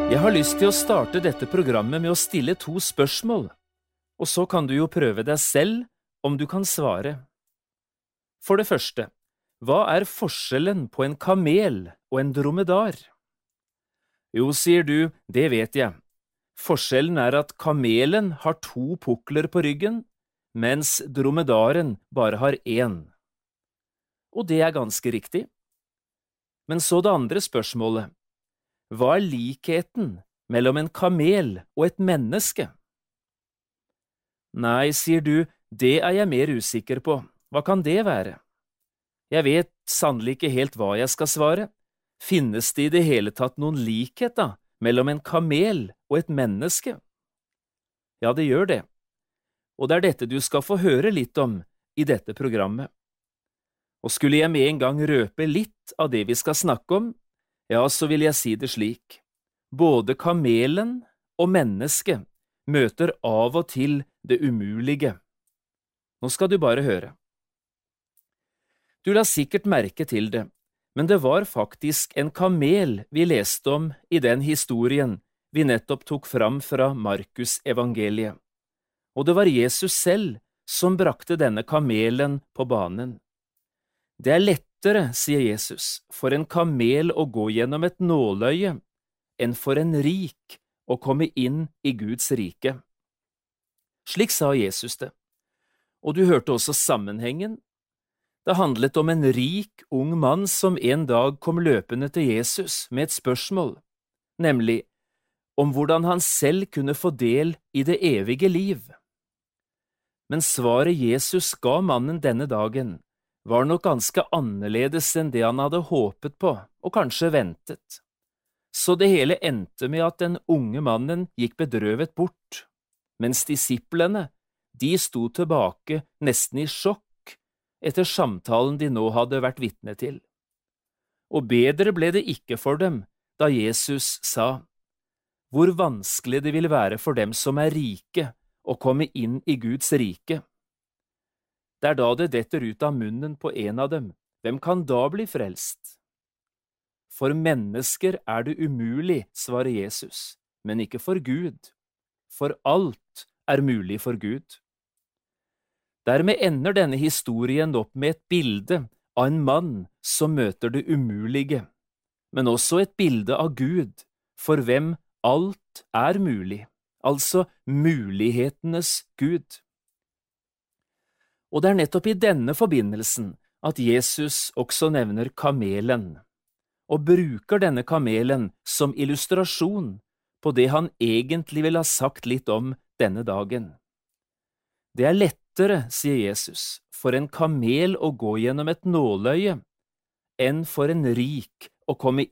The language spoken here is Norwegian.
Jeg har lyst til å starte dette programmet med å stille 2 spørsmål, og så kan du jo prøve deg selv om du kan svare. For det første, hva er forskjellen på en kamel og en dromedar? Jo, sier du, det vet jeg. Forskjellen er at kamelen har 2 pukler på ryggen, mens dromedaren bare har 1. Og det er ganske riktig. Men så det andre spørsmålet. Hva er likheten mellom en kamel og et menneske? Nei, sier du, det er jeg mer usikker på. Hva kan det være? Jeg vet sannelig ikke helt hva jeg skal svare. Finnes det i det hele tatt noen likhet da, mellom en kamel og et menneske? Ja, det gjør det. Og det er dette du skal få høre litt om i dette programmet. Og skulle jeg med en gang røpe litt av det vi skal snakke om, ja, så vil jeg si det slik. Både kamelen og mennesket møter av og til det umulige. Nå skal du bare høre. Du la sikkert merke til det, men det var faktisk en kamel vi leste om i den historien vi nettopp tok fram fra Markus evangeliet. Og det var Jesus selv som brakte denne kamelen på banen. Det er lettere, sier Jesus, for en kamel å gå gjennom et nåløye enn for en rik å komme inn i Guds rike. Slik sa Jesus det. Og du hørte også sammenhengen. Det handlet om en rik, ung mann som en dag kom løpende til Jesus med et spørsmål, nemlig om hvordan han selv kunne få del i det evige liv. Men svaret Jesus ga mannen denne dagen, var nok ganske annerledes enn det han hadde håpet på, og kanskje ventet. Så det hele endte med at den unge mannen gikk bedrøvet bort, mens disiplene, de sto tilbake nesten i sjokk etter samtalen de nå hadde vært vitne til. Og bedre ble det ikke for dem da Jesus sa, hvor vanskelig det vil være for dem som er rike å komme inn i Guds rike. Det er da det detter ut av munnen på en av dem. Hvem kan da bli frelst? For mennesker er det umulig, svarer Jesus, men ikke for Gud. For alt er mulig for Gud. Dermed ender denne historien opp med et bilde av en mann som møter det umulige, men også et bilde av Gud, for hvem alt er mulig, altså mulighetenes Gud. Og det er nettopp i denne forbindelsen at Jesus også nevner kamelen, og bruker denne kamelen som illustrasjon på det han egentlig vil ha sagt litt om denne dagen. Det er lettere, sier Jesus, for en kamel å gå gjennom et nåløye, enn for en rik å komme